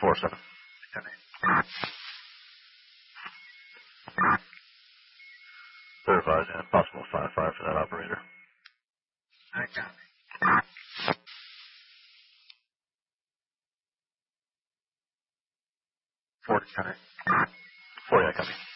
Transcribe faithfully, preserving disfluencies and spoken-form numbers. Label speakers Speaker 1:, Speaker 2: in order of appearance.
Speaker 1: four seven. Verified and possible five five for that operator.
Speaker 2: I copy.
Speaker 3: Four ten.
Speaker 1: Four, yeah, copy.